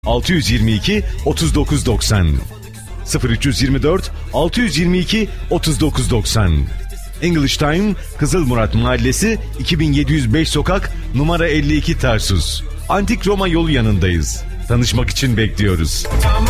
622 3990 0324 622 3990. English Time, Kızılmurat Mahallesi, 2705 sokak, numara 52 Tarsus. Antik Roma yolu yanındayız. Tanışmak için bekliyoruz.